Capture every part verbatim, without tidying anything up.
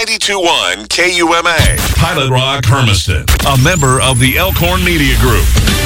ninety-two point one K U M A. Pilot Rock Hermiston, a member of the Elkhorn Media Group.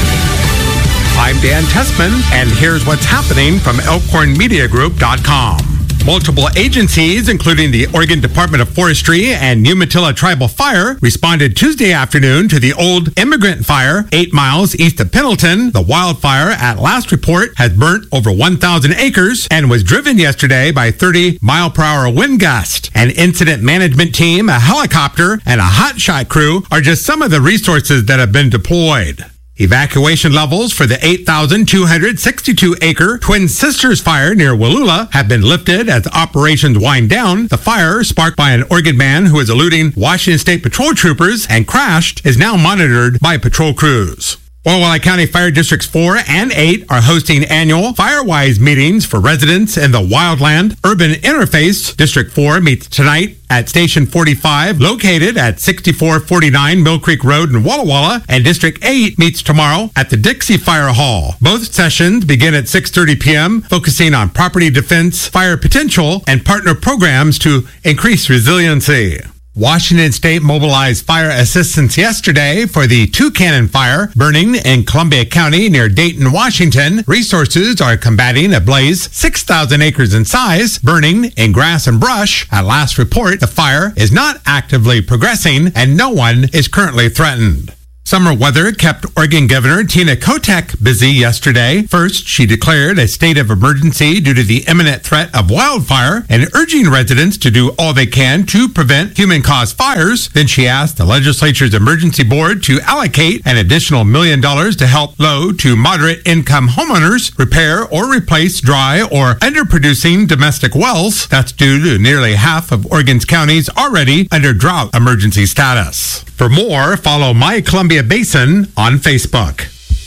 I'm Dan Tessman, and here's what's happening from elkhorn media group dot com. Multiple agencies, including the Oregon Department of Forestry and Umatilla Tribal Fire, responded Tuesday afternoon to the old immigrant fire eight miles east of Pendleton. The wildfire, at last report, has burnt over one thousand acres and was driven yesterday by thirty mile per hour wind gust. An incident management team, a helicopter, and a hotshot crew are just some of the resources that have been deployed. Evacuation levels for the eight thousand two hundred sixty-two acre Twin Sisters fire near Wallula have been lifted as operations wind down. The fire, sparked by an Oregon man who is eluding Washington State Patrol troopers and crashed, is now monitored by patrol crews. Walla Walla County Fire Districts four and eight are hosting annual Firewise meetings for residents in the Wildland Urban Interface. District four meets tonight at Station forty-five, located at sixty-four forty-nine Mill Creek Road in Walla Walla, and District eight meets tomorrow at the Dixie Fire Hall. Both sessions begin at six thirty p.m., focusing on property defense, fire potential, and partner programs to increase resiliency. Washington State mobilized fire assistance yesterday for the Two Cannon Fire burning in Columbia County near Dayton, Washington. Resources are combating a blaze six thousand acres in size, burning in grass and brush. At last report, the fire is not actively progressing and no one is currently threatened. Summer weather kept Oregon Governor Tina Kotek busy yesterday. First, she declared a state of emergency due to the imminent threat of wildfire and urging residents to do all they can to prevent human-caused fires. Then she asked the legislature's emergency board to allocate an additional million dollars to help low to moderate income homeowners repair or replace dry or underproducing domestic wells. That's due to nearly half of Oregon's counties already under drought emergency status. For more, follow My Columbia Basin on Facebook.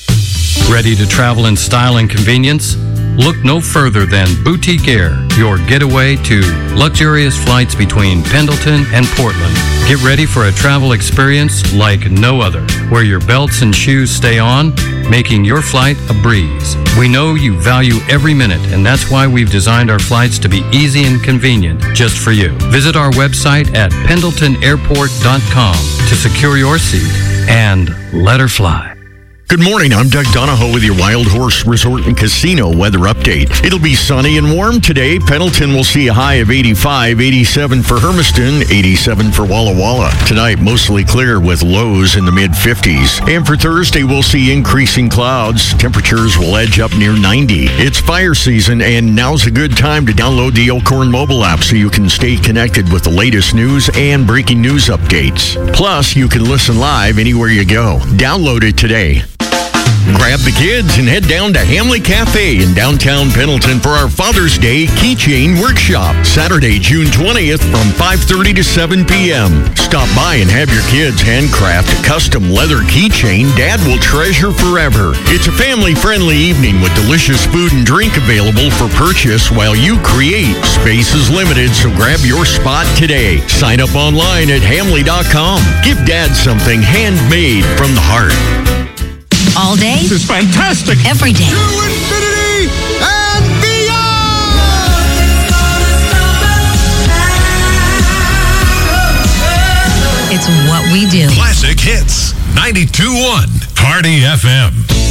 Ready to travel in style and convenience? Look no further than Boutique Air, your getaway to luxurious flights between Pendleton and Portland. Get ready for a travel experience like no other, where your belts and shoes stay on, making your flight a breeze. We know you value every minute, and that's why we've designed our flights to be easy and convenient just for you. Visit our website at pendleton airport dot com to secure your seat and let her fly. Good morning, I'm Doug Donahoe with your Wild Horse Resort and Casino weather update. It'll be sunny and warm today. Pendleton will see a high of eighty-five, eighty-seven for Hermiston, eighty-seven for Walla Walla. Tonight, mostly clear with lows in the mid fifties. And for Thursday, we'll see increasing clouds. Temperatures will edge up near ninety. It's fire season, and now's a good time to download the Elkhorn mobile app so you can stay connected with the latest news and breaking news updates. Plus, you can listen live anywhere you go. Download it today. Grab the kids and head down to Hamley Cafe in downtown Pendleton for our Father's Day Keychain Workshop, Saturday, June twentieth from five thirty to seven p.m. Stop by and have your kids handcraft a custom leather keychain Dad will treasure forever. It's a family-friendly evening with delicious food and drink available for purchase while you create. Space is limited, so grab your spot today. Sign up online at hamley dot com. Give Dad something handmade from the heart. All day. This is fantastic. Every day. To infinity and beyond. It's what we do. Classic Hits, ninety-two point one Party F M.